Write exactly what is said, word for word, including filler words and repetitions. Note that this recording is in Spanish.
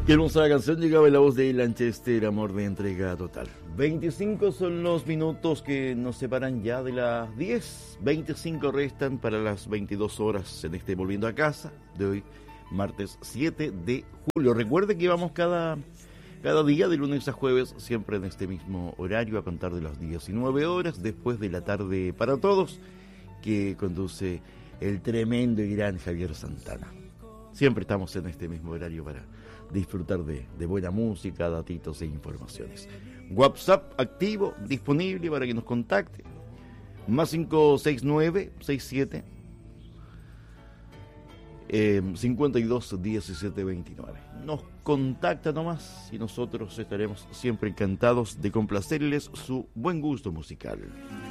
Qué hermosa canción, llegaba en la voz de Lanchester, Amor de entrega total. veinticinco son los minutos que nos separan ya de las diez. veinticinco restan para las veintidós horas en este Volviendo a Casa de hoy, martes siete de julio. Recuerde que vamos cada, cada día de lunes a jueves, siempre en este mismo horario, a contar de las diecinueve horas, después de la tarde para todos, que conduce el tremendo y gran Javier Santana. Siempre estamos en este mismo horario para disfrutar de, de buena música, datitos e informaciones. WhatsApp activo, disponible para que nos contacte. Más cinco seis nueve seis siete eh, cincuenta y dos diecisiete veintinueve. Nos contacta nomás y nosotros estaremos siempre encantados de complacerles su buen gusto musical.